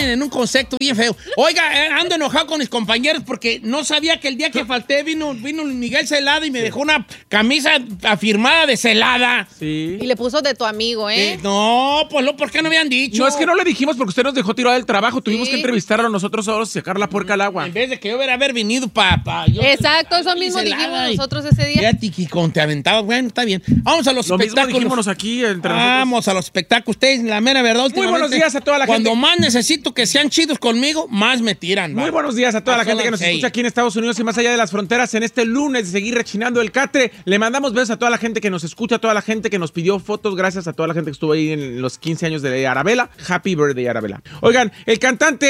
ponen en un concepto bien feo. Oiga, ando enojado con mis compañeros porque no sabía que el día que falté vino Miguel Celada y me dejó una camisa afirmada de Celada. Sí. Y le puso de tu amigo, ¿eh? No, pues ¿por qué no habían dicho? No, es que no le dijimos porque usted nos dejó tirado del trabajo. Tuvimos que entrevistarlo nosotros solos y sacar la puerca al agua. En vez de que yo hubiera haber venido para... Exacto, eso mismo dijimos nosotros ese día. Fíjate que con te aventaba. Bueno, está bien. Vamos a los Lo espectáculos. mismo dijimos aquí entre Vamos a los espectáculos. Ustedes, la mera verdad, Muy buenos días a toda la gente. Cuando más necesito que sean chidos conmigo, más me tiran. Muy buenos días a toda la gente que nos escucha aquí en Estados Unidos y más allá de las fronteras en este lunes de seguir rechinando el catre. Le mandamos besos a toda la gente que nos escucha, a toda la gente que nos pidió fotos. Gracias a toda la gente que estuvo ahí en los 15 años de Arabella. Happy birthday, Arabella. Oigan, el cantante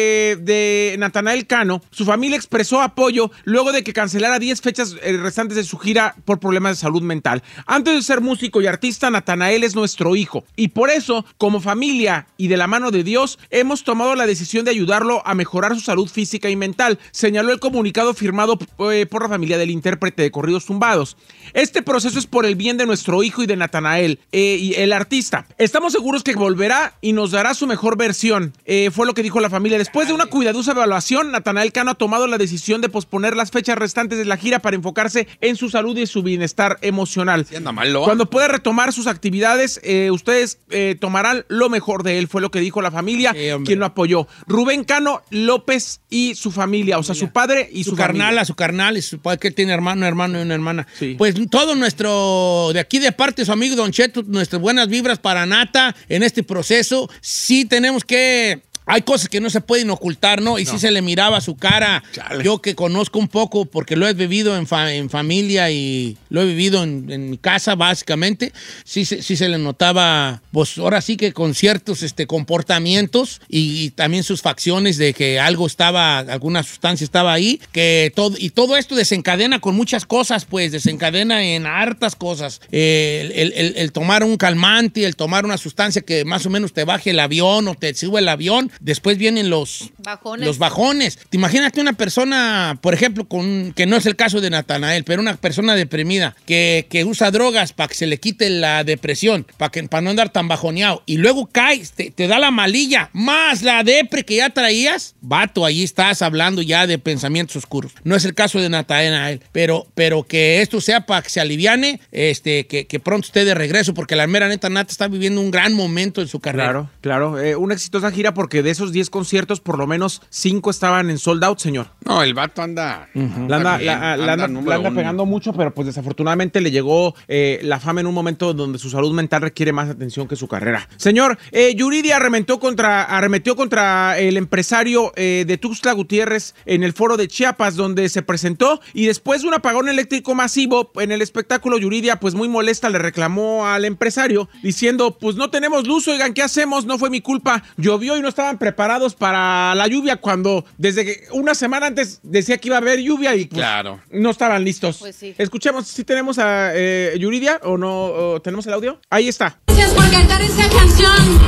de Natanael Cano, su familia expresó apoyo luego de que cancelara 10 fechas restantes de su gira por problemas de salud mental. Antes de ser músico y artista, Natanael es nuestro hijo y por eso, como familia y de la mano de Dios, hemos tomado la decisión de ayudarlo a mejorar su salud física y mental, señaló el comunicado firmado por la familia del intérprete de corridos tumbados. Este proceso es por el bien de nuestro hijo y de Natanael, y el artista. Estamos seguros que volverá y nos dará su mejor versión, fue lo que dijo la familia. Después de una cuidadosa evaluación, Natanael Cano ha tomado la decisión de posponer las fechas restantes de la gira para enfocarse en su salud y su bienestar emocional. Sí, anda malo. Cuando pueda retomar sus actividades, ustedes tomarán lo mejor de él, fue lo que dijo la familia, quien lo apoyó. Rubén Cano López y su familia, o sea, su padre y su carnal, a su carnal, y su padre que tiene hermano y una hermana. Sí. Pues todo nuestro, de aquí de parte de su amigo Don Cheto, nuestras buenas vibras para Nata en este proceso. Sí tenemos que... Hay cosas que no se pueden ocultar, ¿no? Y sí se le miraba su cara. Chale. Yo que conozco un poco, porque lo he vivido en familia y lo he vivido en mi casa, básicamente. Sí se le notaba, pues ahora sí que con ciertos comportamientos y también sus facciones de que algo estaba, alguna sustancia estaba ahí. Todo esto desencadena con muchas cosas, pues desencadena en hartas cosas. El tomar un calmante, el tomar una sustancia que más o menos te baje el avión o te sube el avión. Después vienen los bajones. Te imagínate una persona, por ejemplo, que no es el caso de Natanael, pero una persona deprimida que usa drogas para que se le quite la depresión, para no andar tan bajoneado. Y luego caes, te da la malilla, más la depre que ya traías. Vato, ahí estás hablando ya de pensamientos oscuros. No es el caso de Natanael, pero que esto sea para que se aliviane, que pronto esté de regreso, porque la mera neta Nata está viviendo un gran momento en su carrera. Claro. Una exitosa gira porque de esos 10 conciertos, por lo menos 5 estaban en sold out, señor. No, el vato anda... La anda pegando mucho, pero pues desafortunadamente le llegó la fama en un momento donde su salud mental requiere más atención que su carrera. Señor, Yuridia arremetió contra el empresario de Tuxtla Gutiérrez en el foro de Chiapas, donde se presentó, y después de un apagón eléctrico masivo en el espectáculo, Yuridia, pues muy molesta, le reclamó al empresario, diciendo, pues no tenemos luz, oigan, ¿qué hacemos? No fue mi culpa, llovió y no estaban preparados para la lluvia cuando desde que una semana antes decía que iba a haber lluvia y pues no estaban listos. Pues sí. Escuchemos si tenemos a Yuridia o no, o tenemos el audio. Ahí está. Gracias por cantar esta canción,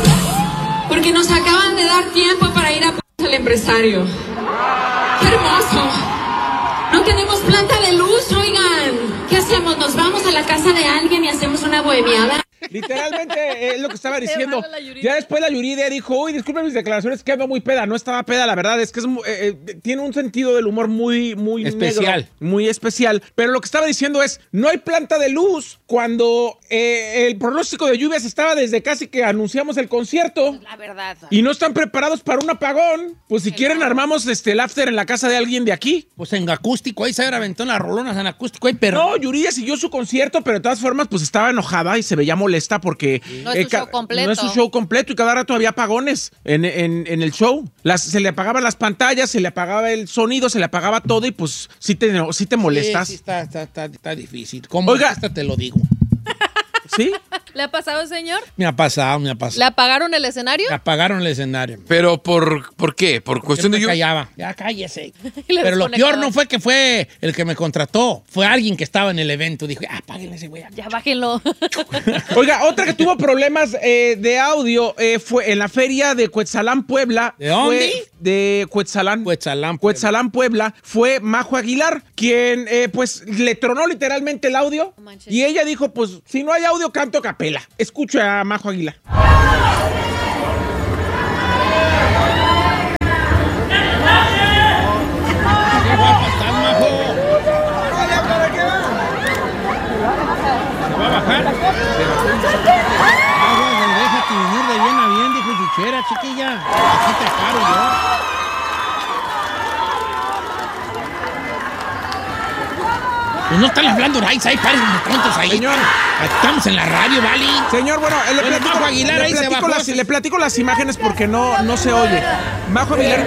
porque nos acaban de dar tiempo para ir a al empresario. ¡Qué hermoso! No tenemos planta de luz, oigan. ¿Qué hacemos? ¿Nos vamos a la casa de alguien y hacemos una bohemiada? Literalmente es lo que estaba diciendo. Ya después la Yuridia dijo, uy, disculpen mis declaraciones, que ando muy peda. No estaba peda, la verdad, es que tiene un sentido del humor muy especial. Negro, muy especial. Pero lo que estaba diciendo es, no hay planta de luz cuando el pronóstico de lluvias estaba desde casi que anunciamos el concierto. La verdad. Y no están preparados para un apagón. Pues si quieren armamos el after en la casa de alguien de aquí. Pues en acústico, ahí se aventó las rolonas en acústico. No, Yuridia siguió su concierto, pero de todas formas pues estaba enojada y se veía molesta porque no es su show completo. No es su show completo y cada rato había apagones en el show. Se le apagaban las pantallas, se le apagaba el sonido, se le apagaba todo y pues sí te molestas. Sí, está difícil. ¿Cómo? Oiga, te lo digo. ¿Sí? ¿Le ha pasado, señor? Me ha pasado. ¿Le apagaron el escenario? Me apagaron el escenario. ¿Pero por qué? ¿Por cuestión de yo? Callaba. Ya cállese. Pero lo peor no fue que fue el que me contrató. Fue alguien que estaba en el evento. Dijo, apáguenle ese güey. Ya bájenlo. Oiga, otra que tuvo problemas de audio fue en la feria de Cuetzalán, Puebla. ¿De dónde? De Cuetzalán. Cuetzalán, Puebla. Fue Majo Aguilar, quien pues le tronó literalmente el audio. No manches. Y ella dijo, pues si no hay audio, canto a capela. Escucha a Majo Aguilar. lonchera, chiquilla. Aquí te paro yo. Pues no están hablando ahí pares de tontos ahí. Señor. Estamos en la radio, ¿vale? Señor, bueno, Majo Aguilar ahí se bajó. Le platico las imágenes porque no se oye. Majo Aguilar.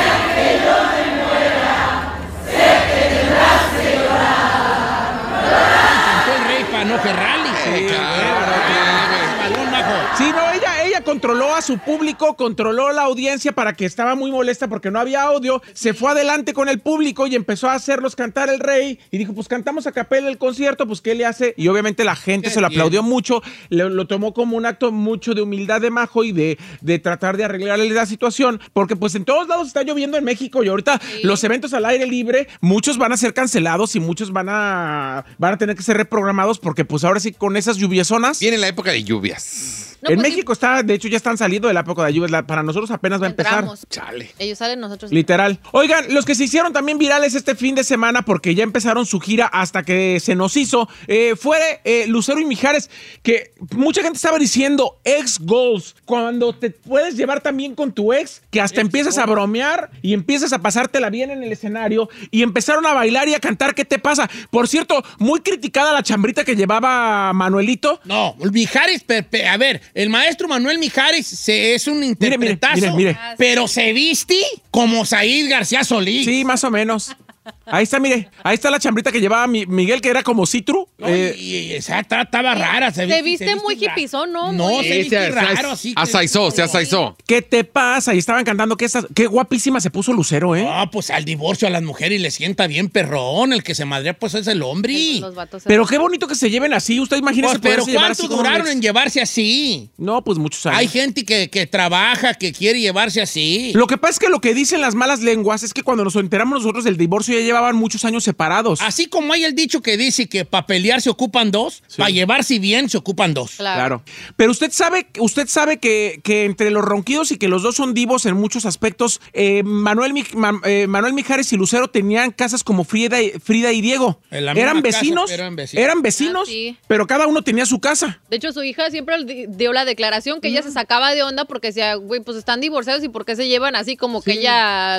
Cantó el rey para no que rally. Balón, Majo. Sí, no, ella controló a su público, controló la audiencia para que estaba muy molesta porque no había audio, se fue adelante con el público y empezó a hacerlos cantar el rey y dijo, pues cantamos a capela el concierto, pues ¿qué le hace? Y obviamente la gente se lo aplaudió mucho, lo tomó como un acto mucho de humildad de Majo y de tratar de arreglarle la situación, porque pues en todos lados está lloviendo en México y ahorita los eventos al aire libre, muchos van a ser cancelados y muchos van a tener que ser reprogramados porque pues ahora sí con esas lluviosonas. Viene la época de lluvias. No, en pues, México está, de hecho ya están saliendo de la época de lluvias, para nosotros apenas va a empezar. entramos. Chale. Ellos salen, nosotros. Literal. Oigan, los que se hicieron también virales este fin de semana porque ya empezaron su gira hasta que se nos hizo, fue Lucero y Mijares, que mucha gente estaba diciendo ex-goals, cuando te puedes llevar también con tu ex, que hasta empiezas a bromear y empiezas a pasártela bien en el escenario y empezaron a bailar y a cantar. ¿Qué te pasa? Por cierto, muy criticada la chambrita que llevaba Manuelito. No, Mijares, a ver, el maestro Manuel Mijares es un interpretazo, mire. pero se viste como Said García Solís. Sí, más o menos. Ahí está, mire. Ahí está la chambrita que llevaba Miguel, que era como citru. No, y esa estaba rara. Se viste muy hipizón, ¿no? No, Muy- se viste raro, así. Se asaizó. ¿Qué te pasa? Y estaban cantando que qué guapísima se puso Lucero, ¿eh? No, pues al divorcio a las mujeres le sienta bien perrón. El que se madrea, pues es el hombre. Los vatos se- Pero qué bonito que se lleven así. Usted imagínese Pues, pero poderse llevar ¿cuánto así con un duraron ex. en llevarse así? No, pues muchos años. Hay gente que trabaja, que quiere llevarse así. Lo que pasa es que lo que dicen las malas lenguas es que cuando nos enteramos nosotros del divorcio ya llevaban muchos años separados. Así como hay el dicho que dice que para pelear se ocupan dos, para llevarse bien se ocupan dos. Claro. Pero usted sabe que entre los ronquidos y que los dos son divos en muchos aspectos, Manuel Mijares y Lucero tenían casas como Frida y Diego. En la misma Eran casa, vecinos, pero eran vecinos. eran vecinos, Ah, sí. pero cada uno tenía su casa. De hecho, su hija siempre dio la declaración que ella se sacaba de onda porque decía, güey, pues están divorciados y por qué se llevan así como que ella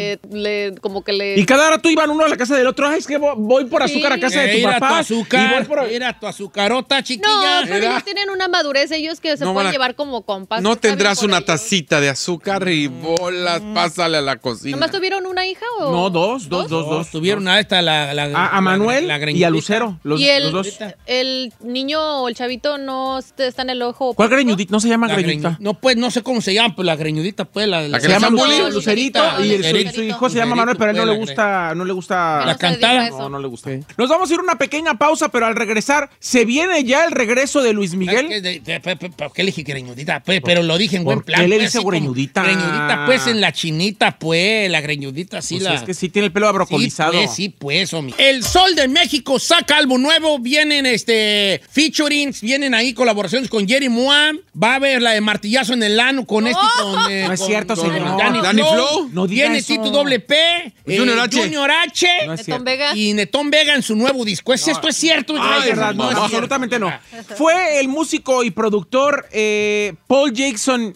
como que le... Y cada rato iban uno a la casa del otro. Ay, es que voy por Sí. azúcar a casa de tu Mira papá. tu azúcar, y voy por... mira tu azucarota, No, chiquilla. pero ellos tienen una madurez, ellos que se No pueden van a- llevar como compas. No Está bien tendrás por una ellos. tacita de azúcar y bolas, pásale a la cocina. ¿Nomás tuvieron una hija o...? No, dos. Tuvieron a esta, A Manuel la y a greñudita. Lucero. Los dos. el niño o el chavito no está en el ojo. ¿Cuál opuesto? greñudita? No se llama La greñudita. No, pues no sé cómo se llama, pero la greñudita, pues la que Se llama bullying. Lucerito, Lucerito, y Lucerito. su hijo se llama Manuel, pero a él no le gusta, Que La no se cantada. dedica a eso. No le gusta. Nos vamos a ir a una pequeña pausa, pero al regresar, se viene ya el regreso de Luis Miguel. ¿Por qué le dije greñudita? Pues, pero lo dije en buen ¿Por plan. qué le pues, dice así como greñudita? Greñudita, pues en la chinita, pues, la greñudita, sí, Pues la. es que sí tiene el pelo abrocolizado. Sí, pues, homie. El Sol de México saca álbum nuevo, vienen featurings, vienen ahí colaboraciones con Jerry Moam, va a haber la de Martillazo en el Ano con No es cierto, señor. Danny Flow. No diga viene eso. Tito Doble P, Junior H. Junior H, No es Netón cierto. Vega. y Netón Vega en su nuevo disco. Esto es cierto. Ay, Reyes? verdad, no, es cierto. absolutamente no. Fue el músico y productor Paul Jackson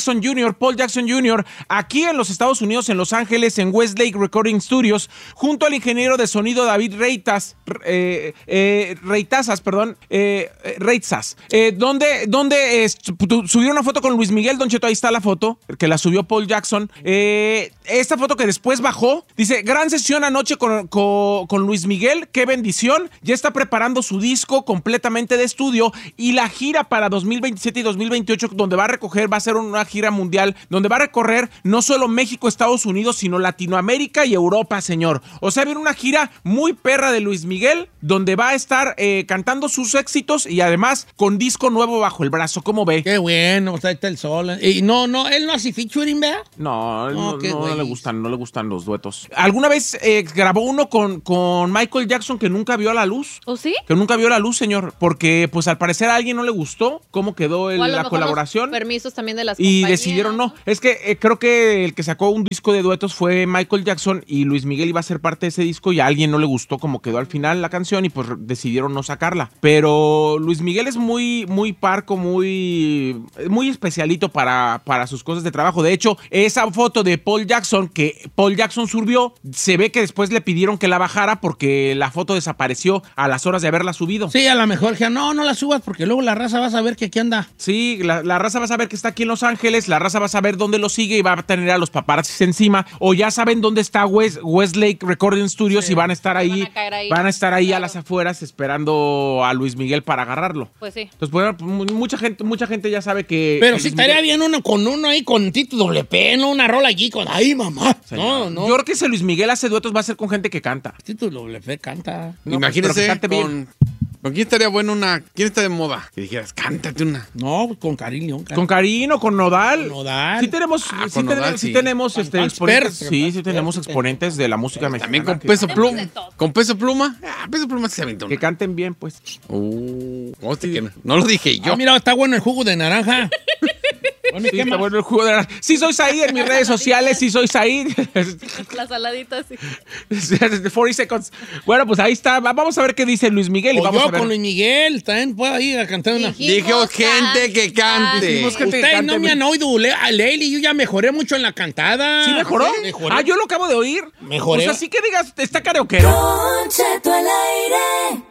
Jr., aquí en los Estados Unidos, en Los Ángeles, en Westlake Recording Studios, junto al ingeniero de sonido David Reitzas, donde subieron una foto con Luis Miguel. Don Cheto, ahí está la foto, que la subió Paul Jackson. Esta foto que después bajó, dice, gran sesión anoche con Luis Miguel, qué bendición, ya está preparando su disco completamente de estudio y la gira para 2027 y 2028, donde va a ser una gira mundial, donde va a recorrer no solo México, Estados Unidos, sino Latinoamérica y Europa, señor. O sea, viene una gira muy perra de Luis Miguel, donde va a estar cantando sus éxitos y además con disco nuevo bajo el brazo. ¿Cómo ve? Qué bueno, pues ahí está el Sol. Y no, él no hace featuring, ¿verdad? No, No, qué no güey. le gustan los duetos. ¿Alguna vez grabó uno con Michael Jackson que nunca vio a la luz. ¿O sí? Que nunca vio a la luz, señor. Porque, pues, al parecer a alguien no le gustó cómo quedó la colaboración. Permisos también de las y compañías. Decidieron no. Es que creo que el que sacó un disco de duetos fue Michael Jackson y Luis Miguel iba a ser parte de ese disco y a alguien no le gustó cómo quedó al final la canción y pues decidieron no sacarla. Pero Luis Miguel es muy parco, muy especialito para sus cosas de trabajo. De hecho, esa foto de Paul Jackson que Paul Jackson subió, se ve que después le pidieron que la bajara porque la foto desapareció a las horas de haberla subido. Sí, a lo mejor que no la subas porque luego la raza va a saber que aquí anda. Sí, la raza va a saber que está aquí en Los Ángeles, la raza va a saber dónde lo sigue y va a tener a los paparazzis encima, o ya saben dónde está Westlake Recording Studios y van a estar ahí, claro, a las afueras esperando a Luis Miguel para agarrarlo. Pues sí. Entonces, bueno, mucha gente ya sabe que... Pero que sí estaría bien uno ahí con Tito WP, ¿no? Una rola allí con... ¡Ay, mamá! No. Yo creo que si Luis Miguel hace duetos va a ser con gente que canta. Tito WP canta. No, imagínese ¿con quién estaría bueno quién está de moda? Que dijeras, cántate una. No, con Karim León. Con Karino, con Nodal. Con Nodal. Sí tenemos, sí tenemos exponentes. Sí, tenemos exponentes de la música mexicana. También con Peso Pluma. ¿Con Peso Pluma? Peso Pluma se aventó. Que canten bien, pues. No lo dije yo. Mira, está bueno el jugo de naranja. Sí, está bueno el jugo de naranja. Sí soy Said en mis redes sociales, sí soy Said. La saladita, sí. 40 seconds. Bueno, pues ahí está. Vamos a ver qué dice Luis Miguel. Y vamos a ver. Con Luis Miguel, también puedo ir a cantar una. Dijo gente que cante. Ustedes no me han oído, Leili, yo ya mejoré mucho en la cantada. ¿Sí mejoró? Sí, mejoré. Yo lo acabo de oír. Mejoré. Pues así que digas, está karaokeero. Don Cheto al aire.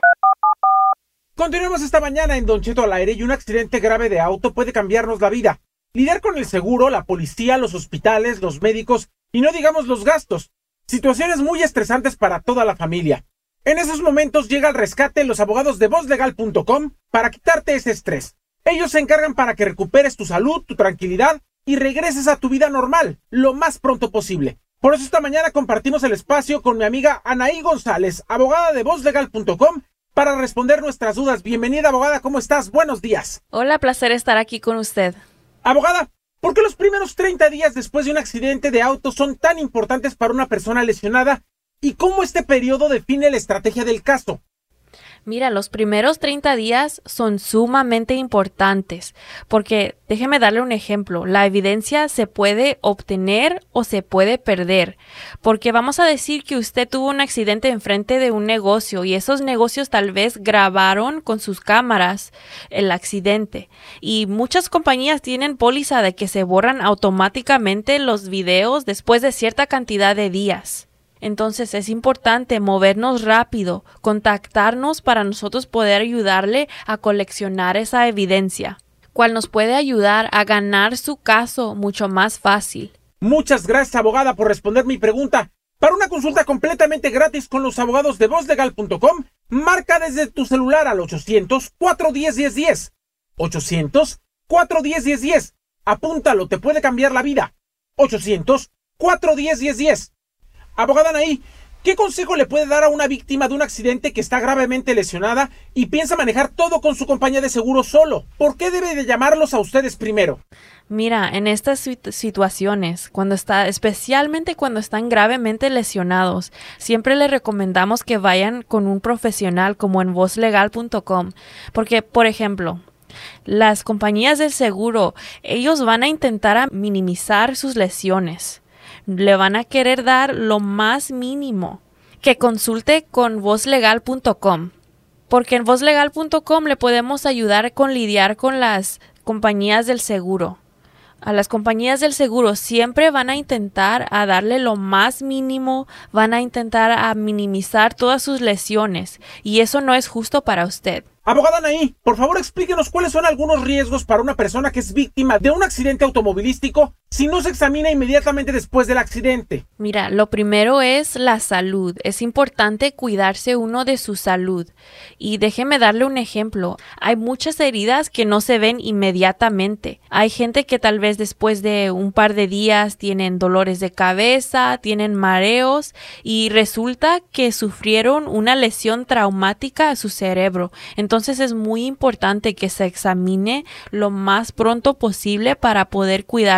Continuemos esta mañana en Don Cheto al aire y un accidente grave de auto puede cambiarnos la vida. Lidiar con el seguro, la policía, los hospitales, los médicos y no digamos los gastos. Situaciones muy estresantes para toda la familia. En esos momentos llega al rescate los abogados de vozlegal.com para quitarte ese estrés. Ellos se encargan para que recuperes tu salud, tu tranquilidad y regreses a tu vida normal lo más pronto posible. Por eso esta mañana compartimos el espacio con mi amiga Anaí González, abogada de vozlegal.com, para responder nuestras dudas. Bienvenida, abogada, ¿cómo estás? Buenos días. Hola, placer estar aquí con usted. Abogada, ¿por qué los primeros 30 días después de un accidente de auto son tan importantes para una persona lesionada? ¿Y cómo este periodo define la estrategia del caso? Mira, los primeros 30 días son sumamente importantes porque, déjeme darle un ejemplo, la evidencia se puede obtener o se puede perder, porque vamos a decir que usted tuvo un accidente enfrente de un negocio y esos negocios tal vez grabaron con sus cámaras el accidente y muchas compañías tienen póliza de que se borran automáticamente los videos después de cierta cantidad de días. Entonces es importante movernos rápido, contactarnos para nosotros poder ayudarle a coleccionar esa evidencia, cual nos puede ayudar a ganar su caso mucho más fácil. Muchas gracias, abogada, por responder mi pregunta. Para una consulta completamente gratis con los abogados de vozlegal.com, marca desde tu celular al 800-410-1010. 800-410-1010. Apúntalo, te puede cambiar la vida. 800-410-1010. Abogada Anaí, ¿qué consejo le puede dar a una víctima de un accidente que está gravemente lesionada y piensa manejar todo con su compañía de seguro solo? ¿Por qué debe de llamarlos a ustedes primero? Mira, en estas situaciones, especialmente cuando están gravemente lesionados, siempre les recomendamos que vayan con un profesional como en vozlegal.com, porque, por ejemplo, las compañías del seguro, ellos van a intentar minimizar sus lesiones. Le van a querer dar lo más mínimo. Que consulte con vozlegal.com, porque en vozlegal.com le podemos ayudar con lidiar con las compañías del seguro. A las compañías del seguro siempre van a intentar a darle lo más mínimo, van a intentar a minimizar todas sus lesiones y eso no es justo para usted. Abogada Anaí, por favor explíquenos cuáles son algunos riesgos para una persona que es víctima de un accidente automovilístico si no se examina inmediatamente después del accidente. Mira, lo primero es la salud. Es importante cuidarse uno de su salud. Y déjeme darle un ejemplo. Hay muchas heridas que no se ven inmediatamente. Hay gente que tal vez después de un par de días tienen dolores de cabeza, tienen mareos y resulta que sufrieron una lesión traumática a su cerebro. Entonces es muy importante que se examine lo más pronto posible para poder cuidar de su salud.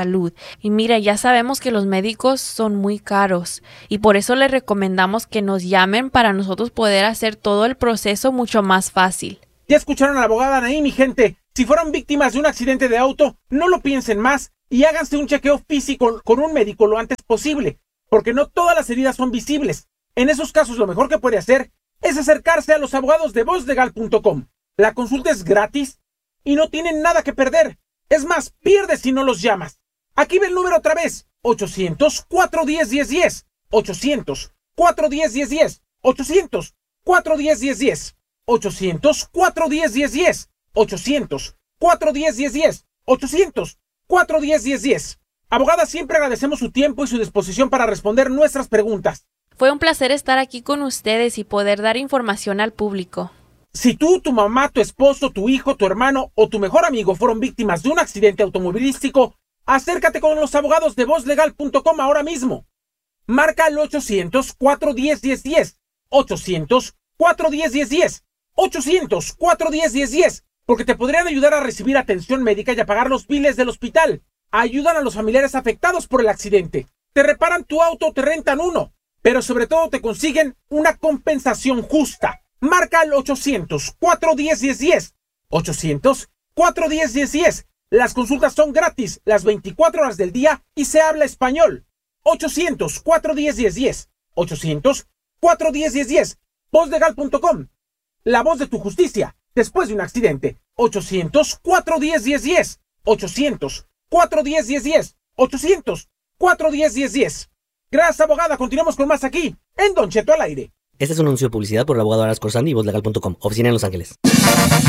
salud. Y mira, ya sabemos que los médicos son muy caros y por eso les recomendamos que nos llamen para nosotros poder hacer todo el proceso mucho más fácil. Ya escucharon a la abogada Anaí, mi gente. Si fueron víctimas de un accidente de auto, no lo piensen más y háganse un chequeo físico con un médico lo antes posible, porque no todas las heridas son visibles. En esos casos lo mejor que puede hacer es acercarse a los abogados de VozLegal.com. La consulta es gratis y no tienen nada que perder. Es más, pierdes si no los llamas. Aquí ve el número otra vez. 800-410-1010. 800-410-1010. 800-410-1010. 800-410-1010. 800-410-1010. 800-410-1010. Abogada, siempre agradecemos su tiempo y su disposición para responder nuestras preguntas. Fue un placer estar aquí con ustedes y poder dar información al público. Si tú, tu mamá, tu esposo, tu hijo, tu hermano o tu mejor amigo fueron víctimas de un accidente automovilístico, acércate con los abogados de VozLegal.com ahora mismo. Marca el 800-410-1010. 800-410-1010. 800-410-1010. Porque te podrían ayudar a recibir atención médica y a pagar los biles del hospital. Ayudan a los familiares afectados por el accidente. Te reparan tu auto o te rentan uno. Pero sobre todo te consiguen una compensación justa. Marca al 800-410-1010. 800-410-1010. Las consultas son gratis las 24 horas del día y se habla español. 800-410-1010. 800-410-1010. VozLegal.com. La voz de tu justicia después de un accidente. 800-410-1010. 800-410-1010. 800-410-1010. Gracias, abogada. Continuamos con más aquí en Don Cheto al aire. Este es un anuncio de publicidad por el abogado Aras Corsandi y VozLegal.com. Oficina en Los Ángeles.